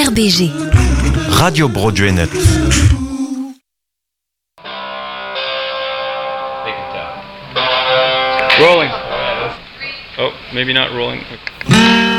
RBG. Radio Broadway.net. Rolling. Oh, maybe not rolling. Okay.